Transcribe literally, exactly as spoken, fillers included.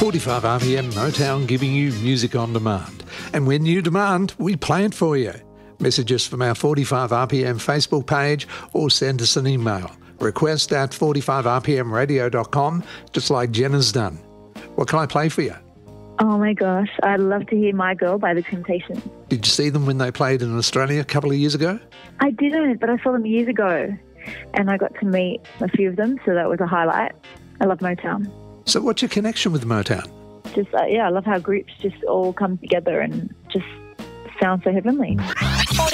forty-five R P M Motown, giving you music on demand. And when you demand, we play it for you. Message us from our forty-five R P M Facebook page or send us an email. Request at forty-five r p m radio dot com, just like Jen has done. What can I play for you? Oh my gosh, I'd love to hear My Girl by The Temptations. Did you see them when they played in Australia a couple of years ago? I didn't, but I saw them years ago and I got to meet a few of them, so that was a highlight. I love Motown. So what's your connection with Motown? Just, uh, yeah, I love how groups just all come together and just sound so heavenly.